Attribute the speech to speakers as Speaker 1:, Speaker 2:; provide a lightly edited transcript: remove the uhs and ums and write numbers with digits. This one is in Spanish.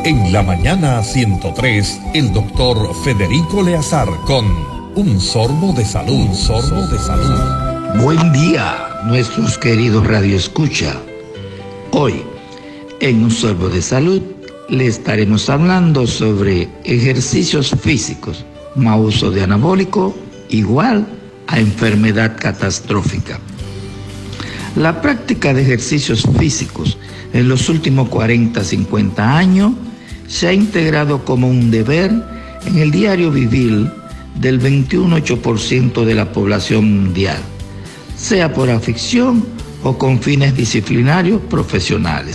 Speaker 1: En la mañana 103, el doctor Federico Leazar con Un Sorbo de Salud. Un Sorbo de Salud.
Speaker 2: Buen día, nuestros queridos radioescucha. Hoy, en Un Sorbo de Salud, le estaremos hablando sobre ejercicios físicos, más uso de anabólico, igual a enfermedad catastrófica. La práctica de ejercicios físicos en los últimos 40-50 años se ha integrado como un deber en el diario vivir del 21,8% de la población mundial, sea por afición o con fines disciplinarios profesionales.